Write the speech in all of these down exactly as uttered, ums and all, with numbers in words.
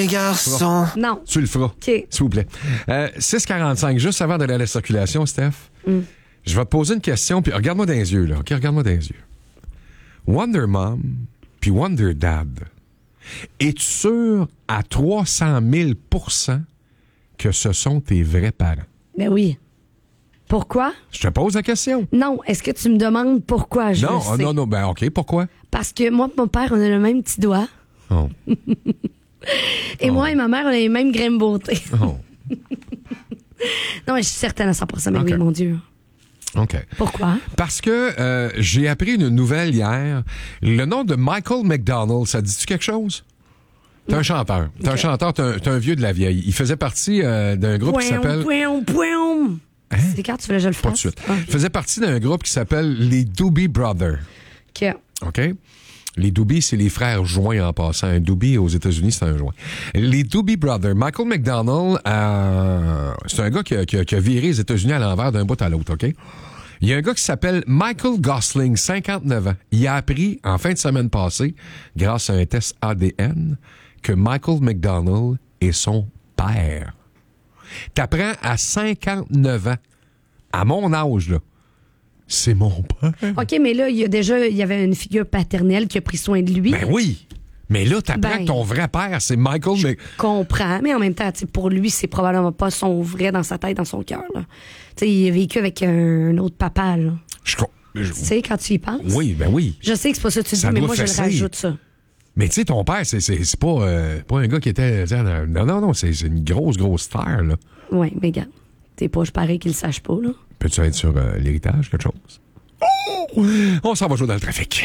les garçons. Non. Tu le feras. OK. S'il vous plaît. Euh, six quarante-cinq, juste avant d'aller à la circulation, Steph, mm. je vais te poser une question, puis regarde-moi dans les yeux, là. OK, regarde-moi dans les yeux. Wonder Mom puis Wonder Dad, es-tu sûr à trois cent mille pour cent que ce sont tes vrais parents? Ben oui. Pourquoi? Je te pose la question. Non. Est-ce que tu me demandes pourquoi je non, le sais? Non, non, ben OK, pourquoi? Parce que moi et mon père, on a le même petit doigt. Oh. et oh. moi et ma mère, on a les mêmes grains de beauté. Oh. Non, mais je suis certaine à cent pour cent, mais okay. oui, mon Dieu. OK. Pourquoi? Parce que euh, j'ai appris une nouvelle hier. Le nom de Michael McDonald, ça dit-tu quelque chose? T'es un chanteur. T'es okay. un chanteur, t'es un, t'es un vieux de la vieille. Il faisait partie euh, d'un groupe pouin, qui s'appelle... Pouin, pouin. Hein? C'est quand tu voulais que je le fasse? Pas de suite. Okay. Il faisait partie d'un groupe qui s'appelle les Doobie Brothers. OK. OK? Les Doobie, c'est les frères joints en passant. Un Doobie aux États-Unis, c'est un joint. Les Doobie Brothers. Michael McDonald, euh, c'est un gars qui a, qui, a, qui a viré les États-Unis à l'envers d'un bout à l'autre, OK? Il y a un gars qui s'appelle Michael Gosling, cinquante-neuf ans. Il a appris en fin de semaine passée, grâce à un test A D N, que Michael McDonald est son père. T'apprends à cinquante-neuf ans, à mon âge, là. C'est mon père. OK, mais là, il y a déjà, il y avait une figure paternelle qui a pris soin de lui. Ben oui. Mais là, t'apprends ben, que ton vrai père, c'est Michael. Je mais... comprends, mais en même temps, pour lui, c'est probablement pas son vrai dans sa tête, dans son cœur. Il a vécu avec un autre papa. Là. Je, je... Tu sais, quand tu y penses. Oui, ben oui. Je sais que c'est pas ça que tu ça dis, mais moi, fesser. je le rajoute ça. Mais tu sais, ton père, c'est, c'est, c'est pas, euh, pas un gars qui était... Non, non, non, c'est, c'est une grosse, grosse star, là. Oui, mais regarde, t'es pas, je parais qu'il le sache pas, là. Peux-tu être sur euh, l'héritage, quelque chose? Oh! On s'en va jouer dans le trafic.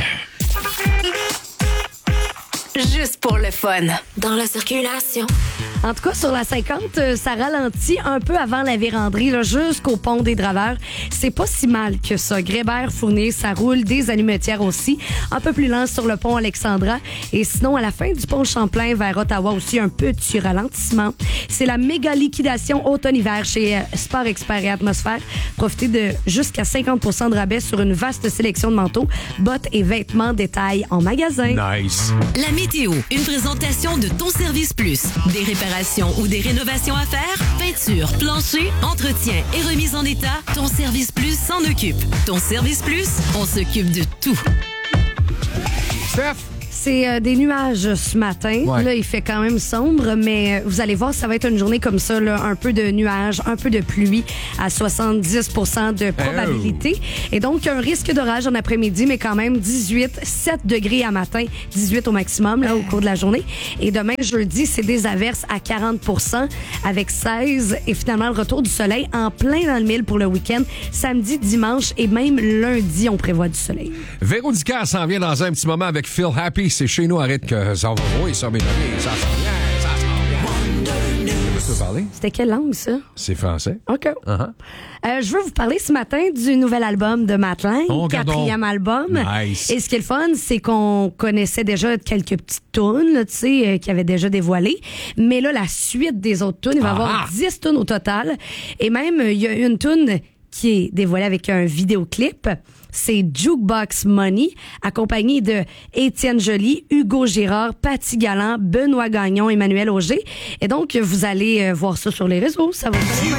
Juste pour le fun. Dans la circulation. En tout cas, sur la cinquante, ça ralentit un peu avant la Vérandrie, là, jusqu'au pont des Draveurs. C'est pas si mal que ça. Grébert, Fournier, ça roule. Des allumetières aussi. Un peu plus lent sur le pont Alexandra. Et sinon, à la fin du pont Champlain vers Ottawa aussi, un petit ralentissement. C'est la méga liquidation automne-hiver chez Sport Expert et Atmosphère. Profitez de jusqu'à cinquante pour cent de rabais sur une vaste sélection de manteaux, bottes et vêtements détail en magasin. Nice. La météo, une présentation de Ton Service Plus. Des réparations ou des rénovations à faire? Peinture, plancher, entretien et remise en état? Ton Service Plus s'en occupe. Ton Service Plus, on s'occupe de tout. Steph! C'est euh, des nuages ce matin. Ouais. Là, il fait quand même sombre, mais vous allez voir, ça va être une journée comme ça, là, un peu de nuages, un peu de pluie à soixante-dix pour cent de probabilité. Oh. Et donc, un risque d'orage en après-midi, mais quand même dix-huit, sept degrés à matin, dix-huit au maximum là, au cours de la journée. Et demain, jeudi, c'est des averses à quarante pour cent avec seize. Et finalement, le retour du soleil en plein dans le mille pour le week-end. Samedi, dimanche et même lundi, on prévoit du soleil. Véro Dicard s'en vient dans un petit moment avec Phil Happy. C'est chez nous, arrête que ça va. Oui, ça, mes amis, ça s'en vient, ça s'en vient. Tu veux parler? C'était quelle langue, ça? C'est français. OK. Uh-huh. Euh, je veux vous parler ce matin du nouvel album de Matt Lang, oh, quatrième album. Nice. Et ce qui est le fun, c'est qu'on connaissait déjà quelques petites tunes, tu sais, euh, qui avaient déjà dévoilé. Mais là, la suite des autres tunes, il va y avoir dix tunes au total. Et même, il y a une tune qui est dévoilée avec un vidéoclip. C'est Jukebox Money, accompagné de Étienne Joly, Hugo Girard, Patty Galland, Benoît Gagnon, Emmanuel Auger. Et donc, vous allez voir ça sur les réseaux. Ça va vous